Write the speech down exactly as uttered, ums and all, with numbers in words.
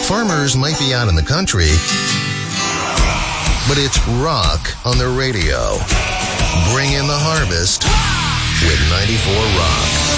Farmers might be out in the country, but it's rock on the radio. Bring in the harvest with ninety-four Rock.